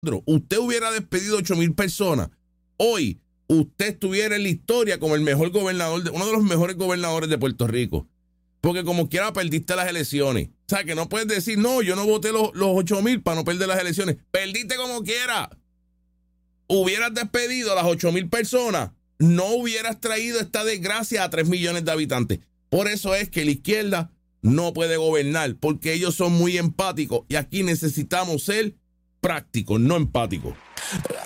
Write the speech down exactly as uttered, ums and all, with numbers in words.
usted hubiera despedido ocho mil personas, hoy usted estuviera en la historia como el mejor gobernador, de, uno de los mejores gobernadores de Puerto Rico. Porque como quiera perdiste las elecciones. O sea, que no puedes decir, no, yo no voté los, los ocho mil para no perder las elecciones. Perdiste como quiera. Hubieras despedido a las ocho mil personas, no hubieras traído esta desgracia a tres millones de habitantes. Por eso es que la izquierda no puede gobernar, porque ellos son muy empáticos y aquí necesitamos ser prácticos, no empáticos.